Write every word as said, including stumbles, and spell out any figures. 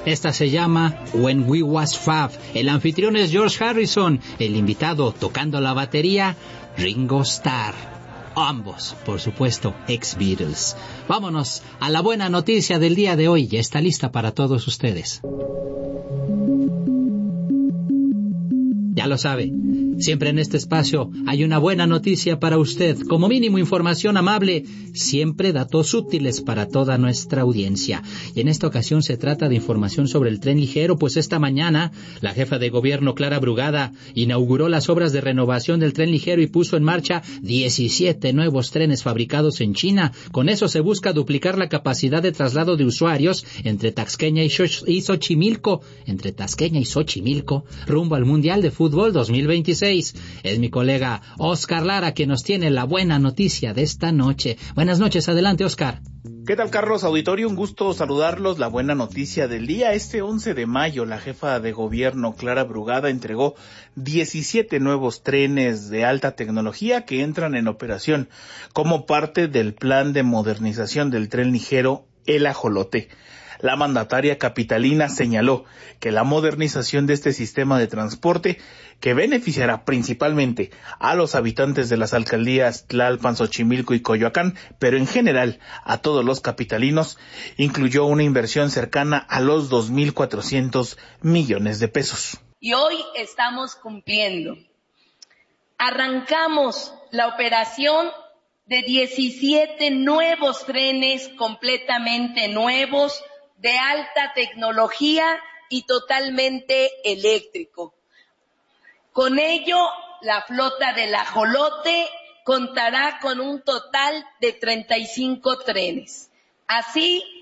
Esta se llama When We Was Fab. El anfitrión es George Harrison. El invitado tocando la batería, Ringo Starr. Ambos, por supuesto, ex-Beatles. Vámonos a la buena noticia del día de hoy. Ya está lista para todos ustedes. Ya lo sabe, siempre en este espacio hay una buena noticia para usted. Como mínimo información amable, siempre datos útiles para toda nuestra audiencia. Y en esta ocasión se trata de información sobre el tren ligero, pues esta mañana la jefa de gobierno Clara Brugada inauguró las obras de renovación del tren ligero y puso en marcha diecisiete nuevos trenes fabricados en China. Con eso se busca duplicar la capacidad de traslado de usuarios entre Tasqueña y Xochimilco, entre Tasqueña y Xochimilco, rumbo al Mundial de Fútbol dos mil veintiséis. Es mi colega Oscar Lara quien nos tiene la buena noticia de esta noche. Buenas noches, adelante, Oscar. ¿Qué tal, Carlos? Auditorio, un gusto saludarlos. La buena noticia del día: este once de mayo, la jefa de gobierno Clara Brugada entregó diecisiete nuevos trenes de alta tecnología que entran en operación como parte del plan de modernización del tren ligero El Ajolote. La mandataria capitalina señaló que la modernización de este sistema de transporte, que beneficiará principalmente a los habitantes de las alcaldías Tlalpan, Xochimilco y Coyoacán, pero en general a todos los capitalinos, incluyó una inversión cercana a los dos mil cuatrocientos millones de pesos. Y hoy estamos cumpliendo. Arrancamos la operación de diecisiete nuevos trenes completamente nuevos, de alta tecnología y totalmente eléctrico. Con ello, la flota del Ajolote contará con un total de treinta y cinco trenes. Así,